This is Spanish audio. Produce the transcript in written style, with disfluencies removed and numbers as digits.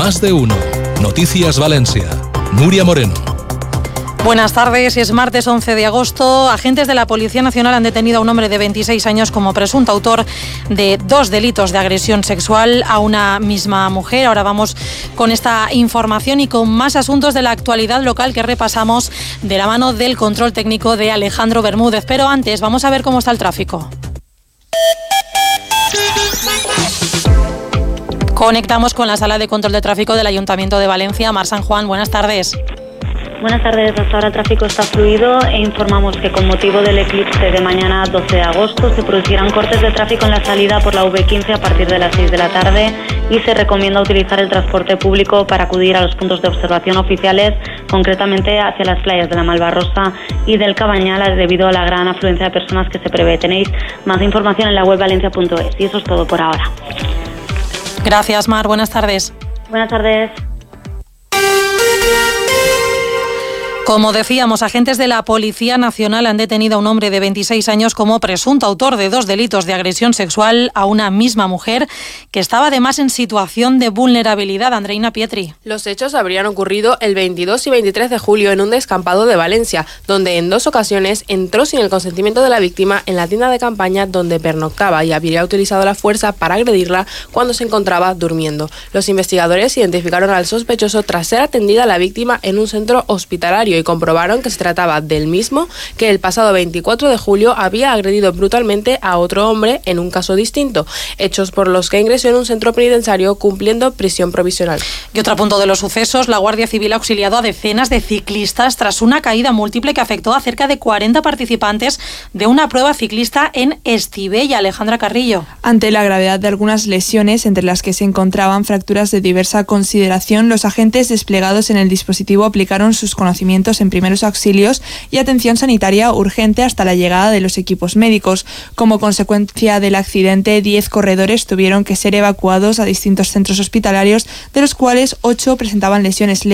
Más de uno. Noticias Valencia. Núria Moreno. Buenas tardes, es martes 11 de agosto. Agentes de la Policía Nacional han detenido a un hombre de 26 años como presunto autor de 2 delitos de agresión sexual a una misma mujer. Ahora vamos con esta información y con más asuntos de la actualidad local que repasamos de la mano del control técnico de Alejandro Bermúdez. Pero antes vamos a ver cómo está el tráfico. Conectamos con la sala de control de tráfico del Ayuntamiento de Valencia. Mar San Juan, buenas tardes. Buenas tardes, hasta ahora el tráfico está fluido e informamos que con motivo del eclipse de mañana 12 de agosto se producirán cortes de tráfico en la salida por la V15 a partir de las 6 de la tarde y se recomienda utilizar el transporte público para acudir a los puntos de observación oficiales, concretamente hacia las playas de la Malvarrosa y del Cabañal, debido a la gran afluencia de personas que se prevé. Tenéis más información en la web valencia.es y eso es todo por ahora. Gracias, Mar. Buenas tardes. Buenas tardes. Como decíamos, agentes de la Policía Nacional han detenido a un hombre de 26 años como presunto autor de 2 delitos de agresión sexual a una misma mujer que estaba además en situación de vulnerabilidad. Andreina Pietri. Los hechos habrían ocurrido el 22 y 23 de julio en un descampado de Valencia, donde en 2 ocasiones entró sin el consentimiento de la víctima en la tienda de campaña donde pernoctaba y habría utilizado la fuerza para agredirla cuando se encontraba durmiendo. Los investigadores identificaron al sospechoso tras ser atendida la víctima en un centro hospitalario y comprobaron que se trataba del mismo que el pasado 24 de julio había agredido brutalmente a otro hombre en un caso distinto, hechos por los que ingresó en un centro penitenciario cumpliendo prisión provisional. Y otro punto de los sucesos, la Guardia Civil ha auxiliado a decenas de ciclistas tras una caída múltiple que afectó a cerca de 40 participantes de una prueba ciclista en Estivella. Alejandra Carrillo. Ante la gravedad de algunas lesiones, entre las que se encontraban fracturas de diversa consideración, los agentes desplegados en el dispositivo aplicaron sus conocimientos en primeros auxilios y atención sanitaria urgente hasta la llegada de los equipos médicos. Como consecuencia del accidente, 10 corredores tuvieron que ser evacuados a distintos centros hospitalarios, de los cuales 8 presentaban lesiones leves